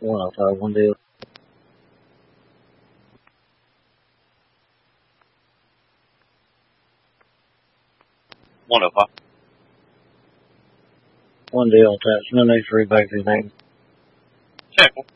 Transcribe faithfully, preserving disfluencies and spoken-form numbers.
one oh five, one deal. one oh five. One deal, attached, no need for rebate anything. Check.